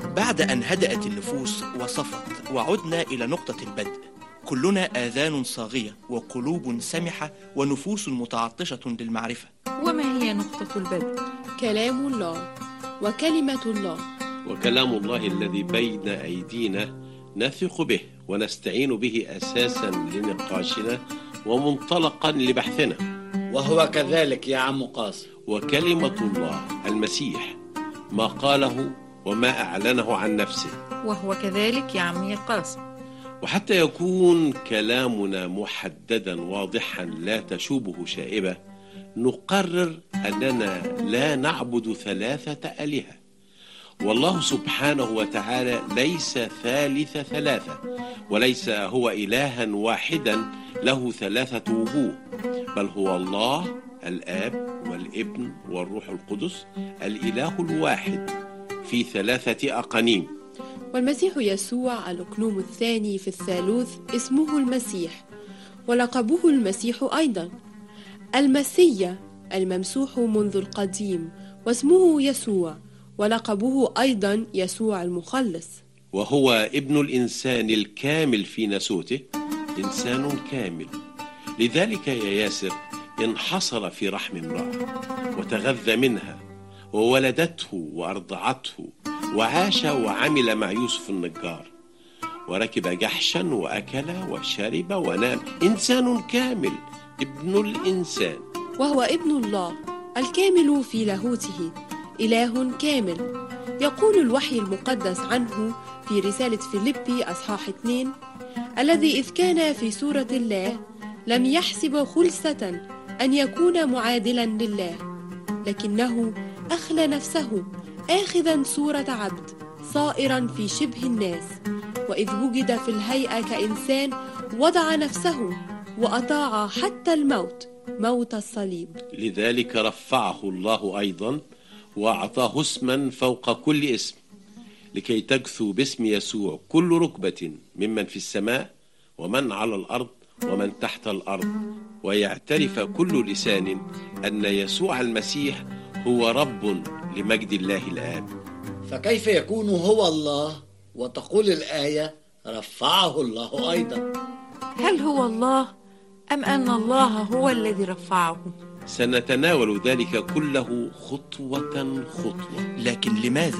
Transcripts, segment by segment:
بعد أن هدأت النفوس وصفت وعدنا إلى نقطة البدء، كلنا آذان صاغية وقلوب سمحة ونفوس متعطشة للمعرفة. وما هي نقطة البدء؟ كلام الله وكلمة الله، وكلام الله الذي بين أيدينا نثق به ونستعين به أساسا لنقاشنا ومنطلقا لبحثنا. وهو كذلك يا عم قاسم. وكلمة الله المسيح، ما قاله وما أعلنه عن نفسه. وهو كذلك يا عمي قاسم. وحتى يكون كلامنا محددا واضحا لا تشوبه شائبة، نقرر أننا لا نعبد ثلاثة آلهة، والله سبحانه وتعالى ليس ثالث ثلاثة، وليس هو إلها واحدا له ثلاثة وجوه، بل هو الله الآب والابن والروح القدس الإله الواحد في ثلاثة أقانيم. والمسيح يسوع الأقنوم الثاني في الثالوث اسمه المسيح، ولقبه المسيح أيضا. المسيا الممسوح منذ القديم واسمه يسوع، ولقبه أيضا يسوع المخلص. وهو ابن الإنسان الكامل في نسوته، إنسان كامل. لذلك يا ياسر انحصر في رحم امرأة وتغذى منها وولدته وأرضعته، وعاش وعمل مع يوسف النجار، وركب جحشا وأكل وشرب ونام. إنسان كامل، ابن الإنسان. وهو ابن الله الكامل في لاهوته، إله كامل. يقول الوحي المقدس عنه في رسالة فيليبي أصحاح 2: الذي إذ كان في صورة الله لم يحسب خلسة أن يكون معادلا لله، لكنه أخلى نفسه آخذا صورة عبد، صائرا في شبه الناس، وإذ وجد في الهيئة كإنسان وضع نفسه وأطاع حتى الموت، موت الصليب. لذلك رفعه الله أيضا وأعطاه اسما فوق كل اسم، لكي تجثو باسم يسوع كل ركبة ممن في السماء ومن على الأرض ومن تحت الأرض، ويعترف كل لسان أن يسوع المسيح هو رب لمجد الله الآب. فكيف يكون هو الله وتقول الآية رفعه الله أيضا؟ هل هو الله أم أن الله هو الذي رفعه؟ سنتناول ذلك كله خطوة خطوة. لكن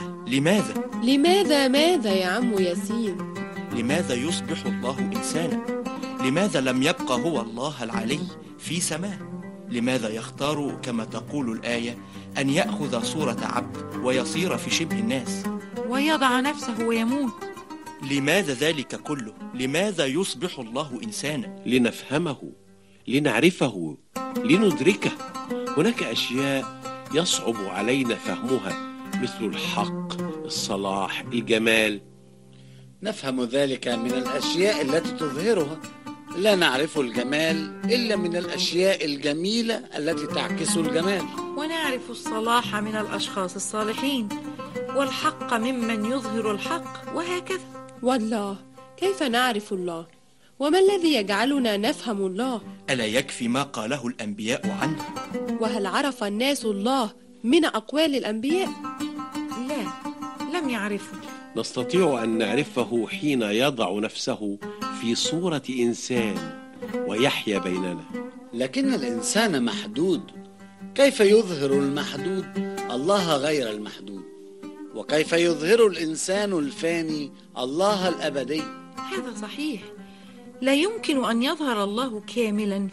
لماذا ماذا يا عم ياسين؟ لماذا يصبح الله إنسانا؟ لماذا لم يبقى هو الله العلي في سماه؟ لماذا يختار كما تقول الآية أن يأخذ صورة عبد ويصير في شبه الناس ويضع نفسه ويموت؟ لماذا ذلك كله؟ لماذا يصبح الله إنسانا؟ لنفهمه، لنعرفه، لندركه. هناك أشياء يصعب علينا فهمها، مثل الحق، الصلاح، الجمال. نفهم ذلك من الأشياء التي تظهرها، لا نعرف الجمال إلا من الأشياء الجميلة التي تعكس الجمال. ونعرف الصلاح من الأشخاص الصالحين، والحق ممن يظهر الحق، وهكذا. والله كيف نعرف الله؟ وما الذي يجعلنا نفهم الله؟ ألا يكفي ما قاله الأنبياء عنه؟ وهل عرف الناس الله من أقوال الأنبياء؟ لا، لم يعرفوا. نستطيع أن نعرفه حين يضع نفسه في صورة إنسان ويحيا بيننا. لكن الإنسان محدود، كيف يظهر المحدود الله غير المحدود؟ وكيف يظهر الإنسان الفاني الله الأبدي؟ هذا صحيح، لا يمكن أن يظهر الله كاملا